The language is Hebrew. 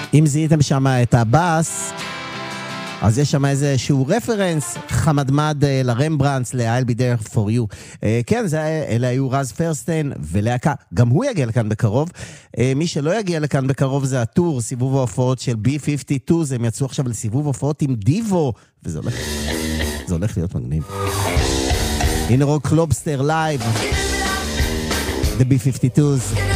אם זיהיתם שם את הבאס, אז יש שם איזשהו רפרנס חמדמד לרמברנדס, ל-I'll be there for you. כן, אלה היו רז פרסטיין ולהקה. גם הוא יגיע לכאן בקרוב. מי שלא יגיע לכאן בקרוב זה הטור, סיבוב ההופעות של B52. הם יצאו עכשיו לסיבוב הופעות עם דיבו, וזה הולך להיות מגניב. הנה רוק לובסטר לייב, The B52s.